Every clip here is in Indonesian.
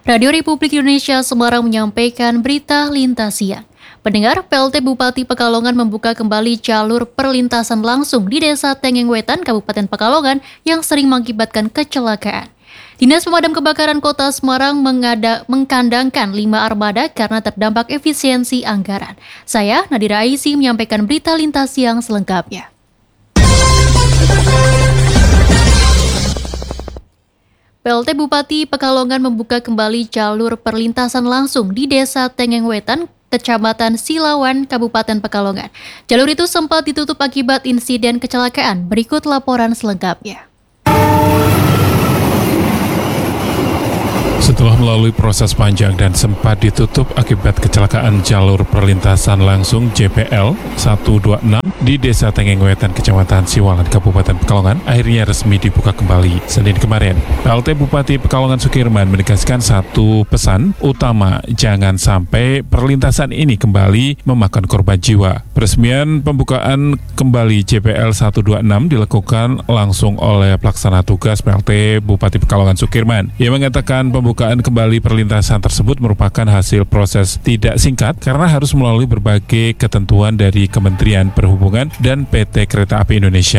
Radio Republik Indonesia Semarang menyampaikan berita lintas siang. Pendengar, PLT Bupati Pekalongan membuka kembali jalur perlintasan langsung di Desa Tengeng Wetan, Kabupaten Pekalongan yang sering mengakibatkan kecelakaan. Dinas Pemadam Kebakaran Kota Semarang mengkandangkan 5 armada karena terdampak efisiensi anggaran. Saya, Nadira Aisy, menyampaikan berita lintas siang selengkapnya. PLT Bupati Pekalongan membuka kembali jalur perlintasan langsung di Desa Tengeng Wetan, Kecamatan Silawan, Kabupaten Pekalongan. Jalur itu sempat ditutup akibat insiden kecelakaan. Berikut laporan selengkapnya. Setelah melalui proses panjang dan sempat ditutup akibat kecelakaan jalur perlintasan langsung JPL 126 di Desa Tengeng Wetan, Kecamatan Siwalan, Kabupaten Pekalongan, akhirnya resmi dibuka kembali Senin kemarin. PLT Bupati Pekalongan Sukirman menegaskan satu pesan utama, jangan sampai perlintasan ini kembali memakan korban jiwa. Peresmian pembukaan kembali JPL 126 dilakukan langsung oleh pelaksana tugas PLT Bupati Pekalongan Sukirman. Ia mengatakan pembukaan kembali perlintasan tersebut merupakan hasil proses tidak singkat karena harus melalui berbagai ketentuan dari Kementerian Perhubungan dan PT Kereta Api Indonesia.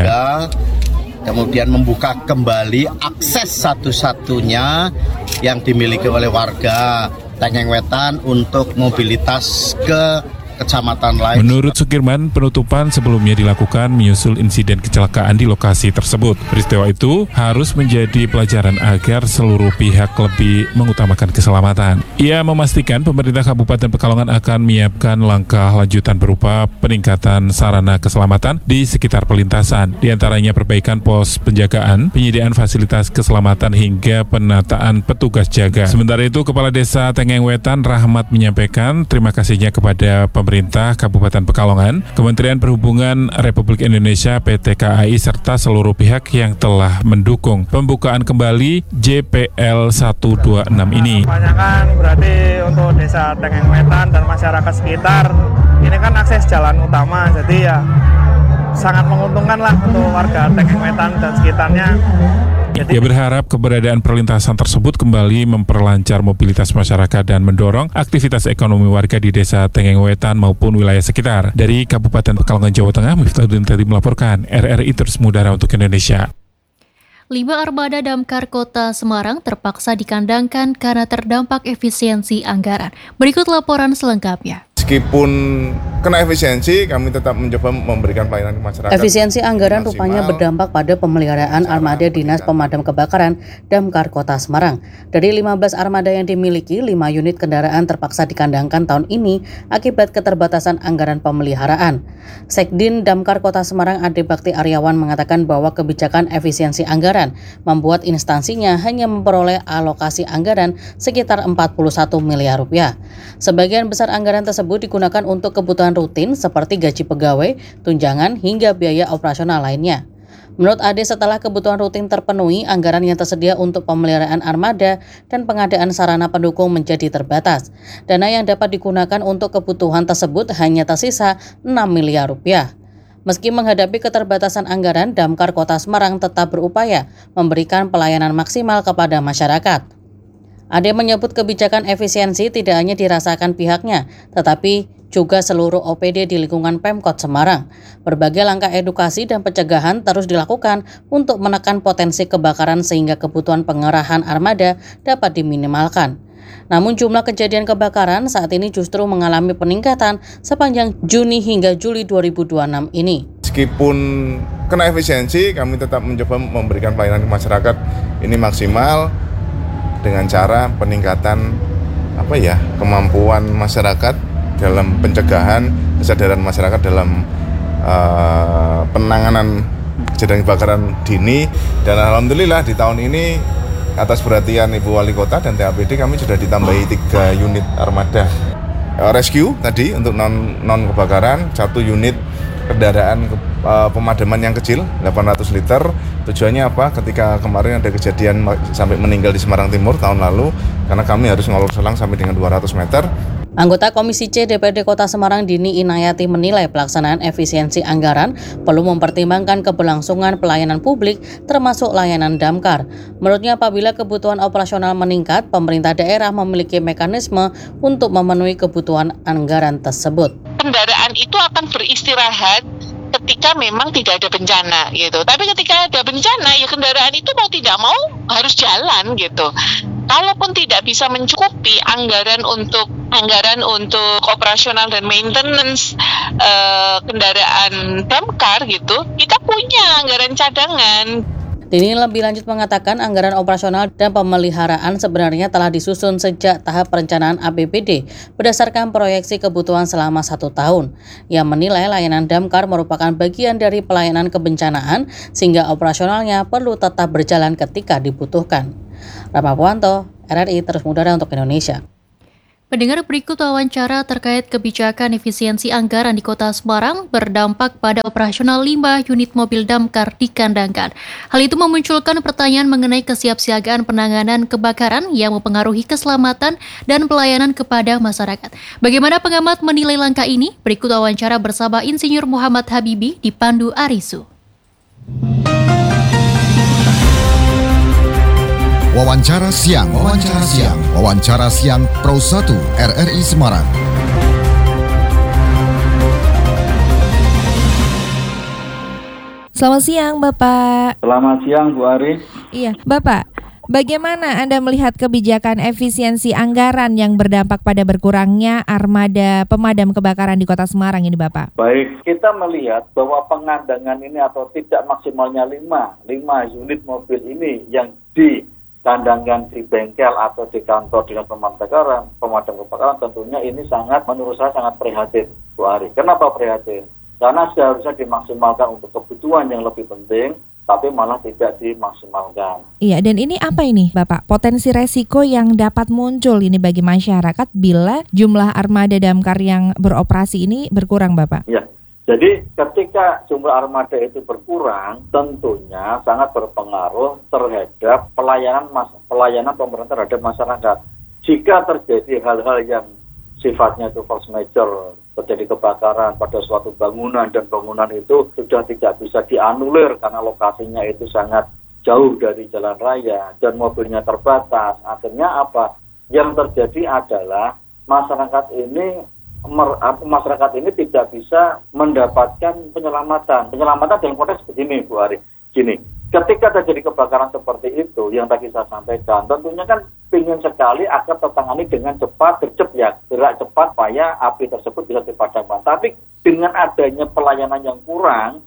Kemudian membuka kembali akses satu-satunya yang dimiliki oleh warga Tengeng Wetan untuk mobilitas ke kecamatan lain. Menurut Sukirman, penutupan sebelumnya dilakukan menyusul insiden kecelakaan di lokasi tersebut. Peristiwa itu harus menjadi pelajaran agar seluruh pihak lebih mengutamakan keselamatan. Ia memastikan pemerintah Kabupaten Pekalongan akan menyiapkan langkah lanjutan berupa peningkatan sarana keselamatan di sekitar perlintasan, di antaranya perbaikan pos penjagaan, penyediaan fasilitas keselamatan hingga penataan petugas jaga. Sementara itu, Kepala Desa Tengeng Wetan Rahmat menyampaikan terima kasihnya kepada pemerintah Kabupaten Pekalongan, Kementerian Perhubungan Republik Indonesia, PT KAI, serta seluruh pihak yang telah mendukung pembukaan kembali JPL 126 ini. Kebanyakan berarti untuk Desa Tengeng Wetan dan masyarakat sekitar, ini kan akses jalan utama, jadi ya sangat menguntungkan lah untuk warga Tengeng Wetan dan sekitarnya. Ia berharap keberadaan perlintasan tersebut kembali memperlancar mobilitas masyarakat dan mendorong aktivitas ekonomi warga di Desa Tengeng Wetan maupun wilayah sekitar. Dari Kabupaten Pekalongan, Jawa Tengah, Miftahudin tadi melaporkan, RRI Terus Mudara untuk Indonesia. 5 armada damkar Kota Semarang terpaksa dikandangkan karena terdampak efisiensi anggaran. Berikut laporan selengkapnya. Meskipun kena efisiensi, kami tetap mencoba memberikan pelayanan ke masyarakat. Efisiensi anggaran rupanya berdampak pada pemeliharaan armada Dinas Pemadam Kebakaran Damkar Kota Semarang. Dari 15 armada yang dimiliki, 5 unit kendaraan terpaksa dikandangkan tahun ini akibat keterbatasan anggaran pemeliharaan. Sekdin Damkar Kota Semarang Ade Bakti Aryawan mengatakan bahwa kebijakan efisiensi anggaran membuat instansinya hanya memperoleh alokasi anggaran sekitar 41 miliar rupiah. Sebagian besar anggaran tersebut digunakan untuk kebutuhan rutin seperti gaji pegawai, tunjangan, hingga biaya operasional lainnya. Menurut Ade, setelah kebutuhan rutin terpenuhi, anggaran yang tersedia untuk pemeliharaan armada dan pengadaan sarana pendukung menjadi terbatas. Dana yang dapat digunakan untuk kebutuhan tersebut hanya tersisa 6 miliar rupiah. Meski menghadapi keterbatasan anggaran, Damkar Kota Semarang tetap berupaya memberikan pelayanan maksimal kepada masyarakat. Ade menyebut kebijakan efisiensi tidak hanya dirasakan pihaknya, tetapi juga seluruh OPD di lingkungan Pemkot Semarang. Berbagai langkah edukasi dan pencegahan terus dilakukan untuk menekan potensi kebakaran sehingga kebutuhan pengerahan armada dapat diminimalkan. Namun jumlah kejadian kebakaran saat ini justru mengalami peningkatan sepanjang Juni hingga Juli 2026 ini. Meskipun kena efisiensi, kami tetap mencoba memberikan pelayanan ke masyarakat ini maksimal dengan cara peningkatan kemampuan masyarakat dalam pencegahan, kesadaran masyarakat dalam penanganan kejadian kebakaran dini. Dan alhamdulillah di tahun ini atas perhatian Ibu Wali Kota dan TAPD kami sudah ditambahi 3 unit armada rescue tadi untuk non kebakaran, 1 unit kendaraan pemadaman yang kecil 800 liter. Tujuannya apa? Ketika kemarin ada kejadian sampai meninggal di Semarang Timur tahun lalu, karena kami harus ngolor selang sampai dengan 200 meter, Anggota Komisi C DPRD Kota Semarang Dini Inayati menilai pelaksanaan efisiensi anggaran perlu mempertimbangkan keberlangsungan pelayanan publik termasuk layanan damkar. Menurutnya apabila kebutuhan operasional meningkat, pemerintah daerah memiliki mekanisme untuk memenuhi kebutuhan anggaran tersebut. Kendaraan itu akan beristirahat ketika memang tidak ada bencana gitu. Tapi ketika ada bencana ya kendaraan itu mau tidak mau harus jalan gitu. Kalaupun tidak bisa mencukupi anggaran untuk operasional dan maintenance kendaraan damkar gitu, kita punya anggaran cadangan. Dini lebih lanjut mengatakan anggaran operasional dan pemeliharaan sebenarnya telah disusun sejak tahap perencanaan APBD berdasarkan proyeksi kebutuhan selama 1 tahun. Ia menilai layanan damkar merupakan bagian dari pelayanan kebencanaan sehingga operasionalnya perlu tetap berjalan ketika dibutuhkan. Rama Puanto, RRI Terus Mudara untuk Indonesia. Pendengar, berikut wawancara terkait kebijakan efisiensi anggaran di Kota Semarang berdampak pada operasional 5 unit mobil damkar dikandangkan. Hal itu memunculkan pertanyaan mengenai kesiapsiagaan penanganan kebakaran yang mempengaruhi keselamatan dan pelayanan kepada masyarakat. Bagaimana pengamat menilai langkah ini? Berikut wawancara bersama Insinyur Muhammad Habibi di Pandu Arisu. Wawancara siang Pro 1 RRI Semarang. Selamat siang, Bapak. Selamat siang, Bu Ari. Iya, Bapak. Bagaimana Anda melihat kebijakan efisiensi anggaran yang berdampak pada berkurangnya armada pemadam kebakaran di Kota Semarang ini, Bapak? Baik, kita melihat bahwa pengandangan ini atau tidak maksimalnya 5 unit mobil ini yang dikandangkan di bengkel atau di kantor dinas pemadam kebakaran tentunya ini menurut saya sangat prihatin, Bu Ari. Kenapa prihatin? Karena seharusnya dimaksimalkan untuk kebutuhan yang lebih penting, tapi malah tidak dimaksimalkan. Iya, dan ini apa ini, Bapak? Potensi resiko yang dapat muncul ini bagi masyarakat bila jumlah armada damkar yang beroperasi ini berkurang, Bapak? Iya. Jadi ketika jumlah armada itu berkurang, tentunya sangat berpengaruh terhadap pelayanan pemerintah terhadap masyarakat. Jika terjadi hal-hal yang sifatnya itu force majeure, terjadi kebakaran pada suatu bangunan dan bangunan itu sudah tidak bisa dianulir karena lokasinya itu sangat jauh dari jalan raya dan mobilnya terbatas. Akhirnya apa? Yang terjadi adalah masyarakat ini tidak bisa mendapatkan penyelamatan dalam konteks begini, Bu Ari. Gini, ketika terjadi kebakaran seperti itu yang tadi saya sampaikan, tentunya kan ingin sekali agar tertangani dengan cepat, gerak cepat supaya api tersebut bisa dipadamkan. Tapi dengan adanya pelayanan yang kurang,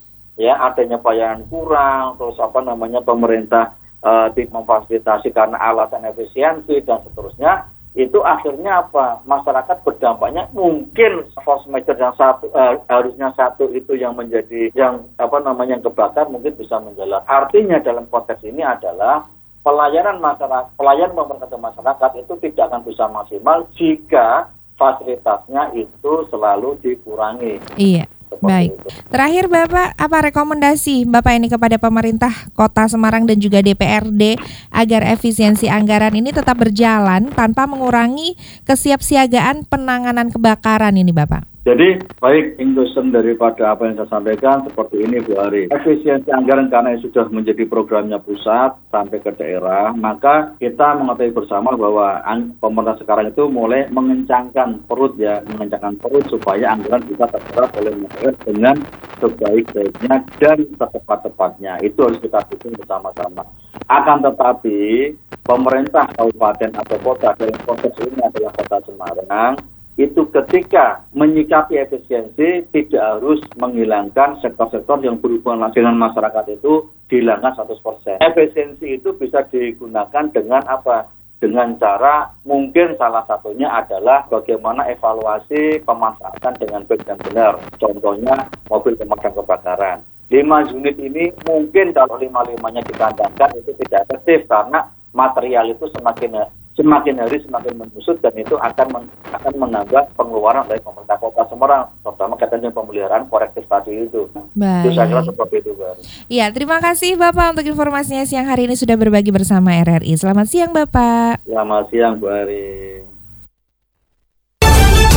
terus pemerintah tidak memfasilitasi karena alasan efisiensi dan seterusnya, itu akhirnya apa? Masyarakat berdampaknya mungkin force majeure yang harusnya satu itu yang kebakar mungkin bisa menjalar. Artinya dalam konteks ini adalah pelayanan pemerintah masyarakat itu tidak akan bisa maksimal jika fasilitasnya itu selalu dikurangi. Iya. Baik. Terakhir Bapak, apa rekomendasi Bapak ini kepada pemerintah Kota Semarang dan juga DPRD agar efisiensi anggaran ini tetap berjalan tanpa mengurangi kesiapsiagaan penanganan kebakaran ini, Bapak? Jadi baik, conclusion daripada apa yang saya sampaikan seperti ini, Bu Ari. Efisiensi anggaran karena sudah menjadi programnya pusat sampai ke daerah, maka kita mengetahui bersama bahwa pemerintah sekarang itu mulai mengencangkan perut supaya anggaran bisa terserap oleh masyarakat dengan sebaik-baiknya dan setepat-tepatnya. Itu harus kita dukung bersama-sama. Akan tetapi pemerintah kabupaten atau kota, dalam konteks ini adalah Kota Semarang, itu ketika menyikapi efisiensi tidak harus menghilangkan sektor-sektor yang berhubungan dengan masyarakat itu dihilangkan 100%. Efisiensi itu bisa digunakan dengan apa? Dengan cara mungkin salah satunya adalah bagaimana evaluasi pemanfaatan dengan baik dan benar. Contohnya mobil pemadam kebakaran. 5 unit ini mungkin kalau 5-5-nya dikandangkan itu tidak efektif karena material itu semakin hari semakin menyusut dan itu akan menambah pengeluaran dari pemerintah Kota Semarang, terutama katanya pemeliharaan korektif tadi itu. Baik. Itu saya kira seperti itu, Baru. Iya, terima kasih Bapak untuk informasinya siang hari ini sudah berbagi bersama RRI. Selamat siang, Bapak. Selamat siang, Bu Ari.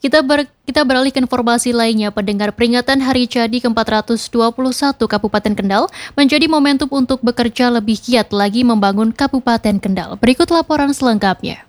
Kita beralih ke informasi lainnya. Pendengar, peringatan Hari Jadi ke-421 Kabupaten Kendal menjadi momentum untuk bekerja lebih giat lagi membangun Kabupaten Kendal. Berikut laporan selengkapnya.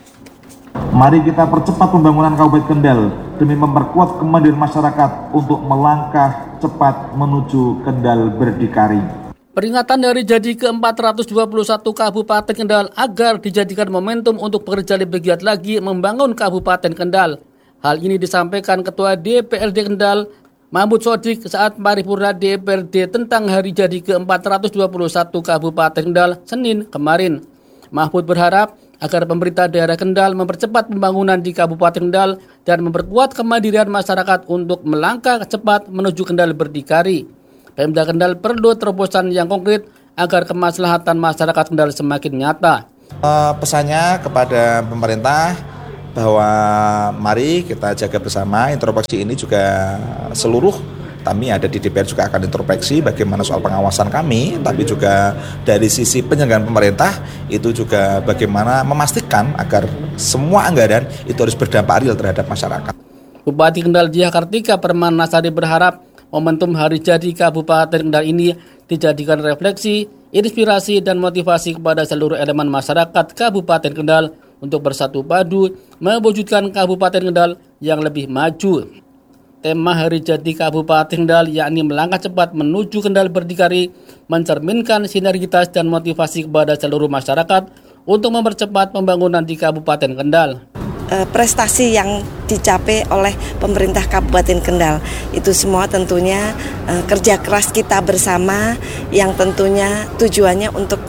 Mari kita percepat pembangunan Kabupaten Kendal demi memperkuat kemandirian masyarakat untuk melangkah cepat menuju Kendal berdikari. Peringatan Hari Jadi ke-421 Kabupaten Kendal agar dijadikan momentum untuk bekerja lebih giat lagi membangun Kabupaten Kendal. Hal ini disampaikan Ketua DPRD Kendal, Mahmud Sodik saat paripurna DPRD tentang Hari Jadi ke-421 Kabupaten Kendal Senin kemarin. Mahmud berharap agar pemerintah daerah Kendal mempercepat pembangunan di Kabupaten Kendal dan memperkuat kemandirian masyarakat untuk melangkah cepat menuju Kendal berdikari. Pemda Kendal perlu terobosan yang konkret agar kemaslahatan masyarakat Kendal semakin nyata. Pesannya kepada pemerintah bahwa mari kita jaga bersama. Introspeksi ini juga seluruh kami ada di DPR juga akan introspeksi bagaimana soal pengawasan kami, tapi juga dari sisi penyelenggaraan pemerintah itu juga bagaimana memastikan agar semua anggaran itu harus berdampak real terhadap masyarakat. Bupati Kendal Diah Kartika Permanasari berharap momentum Hari Jadi Kabupaten Kendal ini dijadikan refleksi, inspirasi, dan motivasi kepada seluruh elemen masyarakat Kabupaten Kendal untuk bersatu padu mewujudkan Kabupaten Kendal yang lebih maju. Tema Hari Jadi Kabupaten Kendal yakni melangkah cepat menuju Kendal berdikari mencerminkan sinergitas dan motivasi kepada seluruh masyarakat untuk mempercepat pembangunan di Kabupaten Kendal. Prestasi yang dicapai oleh pemerintah Kabupaten Kendal itu semua tentunya kerja keras kita bersama yang tentunya tujuannya untuk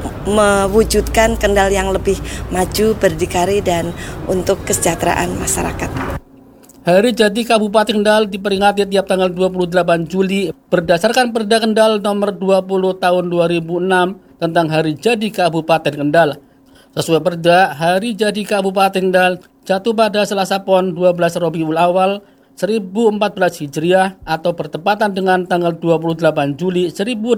mewujudkan Kendal yang lebih maju, berdikari, dan untuk kesejahteraan masyarakat. Hari Jadi Kabupaten Kendal diperingati tiap tanggal 28 Juli berdasarkan Perda Kendal nomor 20 tahun 2006 tentang Hari Jadi Kabupaten Kendal. Sesuai Perda, Hari Jadi Kabupaten Kendal jatuh pada Selasa Pon 12 Rabiul Awal 1014 Hijriah atau bertepatan dengan tanggal 28 Juli 1605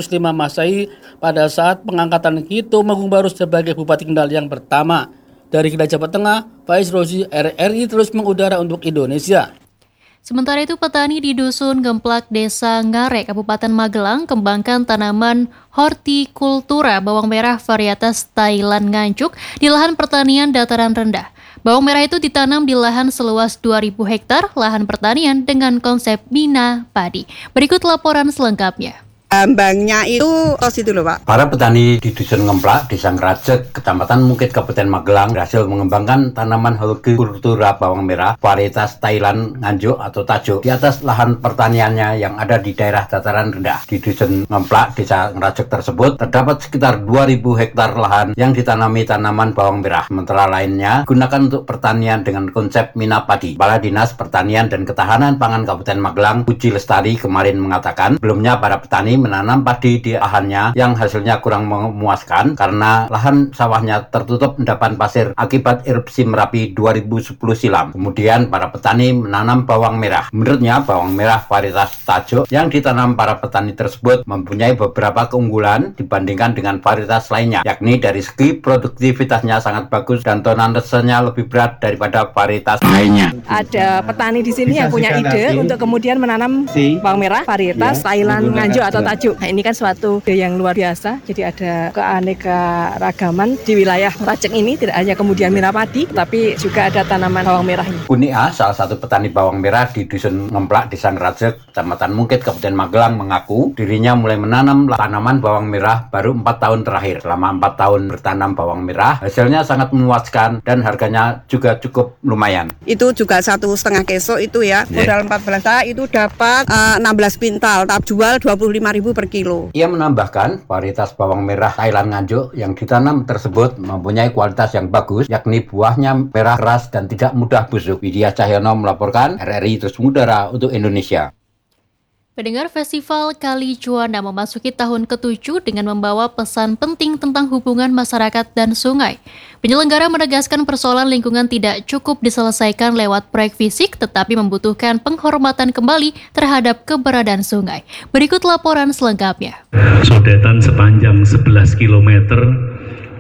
Masehi pada saat pengangkatan Ki Tumenggung Barus sebagai Bupati Kendal yang pertama. Dari Kendal Jawa Tengah, Faiz Rozi, RRI terus mengudara untuk Indonesia. Sementara itu, petani di Dusun Gemplak, Desa Ngare, Kabupaten Magelang, kembangkan tanaman hortikultura bawang merah varietas Thailand Nganjuk di lahan pertanian dataran rendah. Bawang merah itu ditanam di lahan seluas 2.000 hektar lahan pertanian dengan konsep Bina Padi. Berikut laporan selengkapnya. Ambangnya itu tos itu loh Pak. Para petani di Dusun Ngemplak, Desa Ngerajek, Kecamatan Mungkit, Kabupaten Magelang berhasil mengembangkan tanaman hortikultura bawang merah varietas Thailand Nganjuk atau Tajuk di atas lahan pertaniannya yang ada di daerah dataran rendah. Di Dusun Ngemplak, Desa Ngerajek tersebut terdapat sekitar 2.000 hektar lahan yang ditanami tanaman bawang merah. Sementara lainnya digunakan untuk pertanian dengan konsep Mina Padi. Kepala Dinas Pertanian dan Ketahanan Pangan Kabupaten Magelang, Puji Lestari, kemarin mengatakan sebelumnya para petani menanam padi di lahannya yang hasilnya kurang memuaskan karena lahan sawahnya tertutup endapan pasir akibat erupsi Merapi 2010 silam. Kemudian para petani menanam bawang merah. Menurutnya bawang merah varietas Tajuk yang ditanam para petani tersebut mempunyai beberapa keunggulan dibandingkan dengan varietas lainnya, yakni dari segi produktivitasnya sangat bagus dan tonasenya lebih berat daripada varietas lainnya. Ada petani di sini yang punya ide untuk kemudian menanam bawang merah varietas Thailand Nganjuk atau Tajuk. Nah, ini kan suatu ide yang luar biasa. Jadi ada keanekaragaman di wilayah Ngerajek ini, tidak hanya kemudian Mina Padi, tapi juga ada tanaman bawang merah ini. Kunia, salah satu petani bawang merah di Dusun Ngemplak, Desa Ngerajek, Kecamatan Mungkit, Kabupaten Magelang mengaku dirinya mulai menanam tanaman bawang merah baru 4 tahun terakhir. Selama 4 tahun bertanam bawang merah, hasilnya sangat memuaskan dan harganya juga cukup lumayan. Itu juga 1,5 keso itu ya, modal 14 itu dapat 16 pintal, tahap jual 25.000 per kilo. Ia menambahkan varietas bawang merah Thailand Nganjuk yang ditanam tersebut mempunyai kualitas yang bagus, yakni buahnya merah keras dan tidak mudah busuk. Widya Cahyono melaporkan, RRI terus mengudara untuk Indonesia. Pendengar, Festival Kali Juanda memasuki tahun ke-7 dengan membawa pesan penting tentang hubungan masyarakat dan sungai. Penyelenggara menegaskan persoalan lingkungan tidak cukup diselesaikan lewat proyek fisik, tetapi membutuhkan penghormatan kembali terhadap keberadaan sungai. Berikut laporan selengkapnya. Sodetan sepanjang 11 km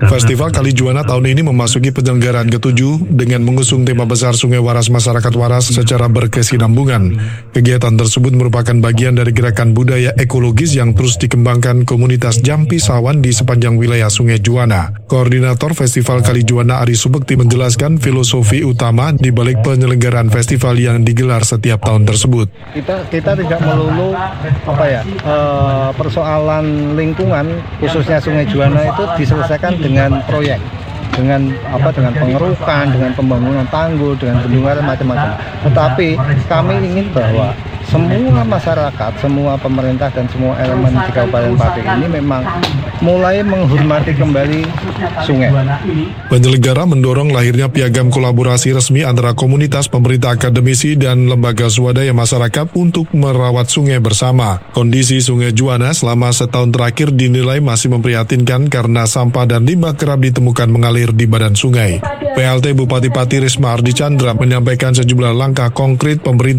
Festival Kali Juwana tahun ini memasuki penyelenggaraan ke-7 dengan mengusung tema besar Sungai Waras Masyarakat Waras secara berkesinambungan. Kegiatan tersebut merupakan bagian dari gerakan budaya ekologis yang terus dikembangkan komunitas Jampi Sawan di sepanjang wilayah Sungai Juwana. Koordinator Festival Kali Juwana Ari Subekti menjelaskan filosofi utama di balik penyelenggaraan festival yang digelar setiap tahun tersebut. Kita tidak melulu persoalan lingkungan khususnya Sungai Juwana itu diselesaikan dengan proyek, dengan pengerukan, dengan pembangunan tanggul, dengan bendungan macam-macam. Tetapi kami ingin bahwa semua masyarakat, semua pemerintah dan semua elemen di Kabupaten Pati ini memang mulai menghormati kembali sungai. Penyelenggara mendorong lahirnya piagam kolaborasi resmi antara komunitas, pemerintah, akademisi, dan lembaga swadaya masyarakat untuk merawat sungai bersama. Kondisi Sungai Juwana selama setahun terakhir dinilai masih memprihatinkan karena sampah dan limbah kerap ditemukan mengalir di badan sungai. PLT Bupati Pati Risma Ardi Chandra menyampaikan sejumlah langkah konkret pemerintah